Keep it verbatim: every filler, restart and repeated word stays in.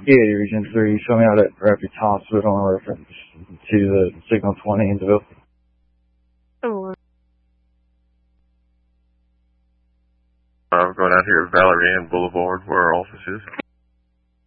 Yeah, Region three. Show me out at Rapids Hospital in reference to the Signal twenty in Deville. Oh. I'm going out here at Valerie Ann Boulevard where our office is.